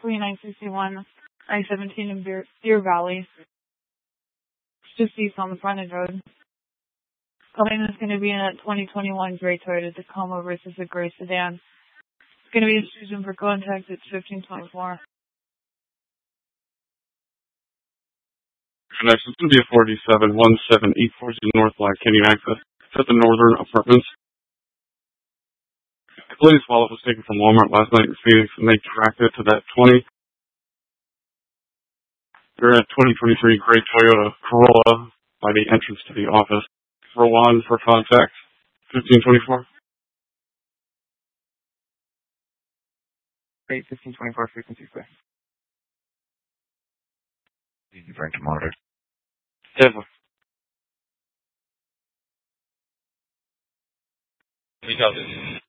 Queen I-61, I-17 in Deer Valley. It's just east on the frontage road. Coming is going to be in a 2021 gray Toyota Tacoma versus a gray sedan. It's going to be a Susan for contact. It's 1524. Next is going to be a 47-17840 North Black Canyon Access. It's at the Northern Apartments. The police wallet was taken from Walmart last night in Phoenix, and they tracked it to that 20. They're at 2023 gray Toyota Corolla by the entrance to the office. Rowan for contact, 1524. Great, 1524 frequency square. Easy Frank to monitor. Definitely. We got this.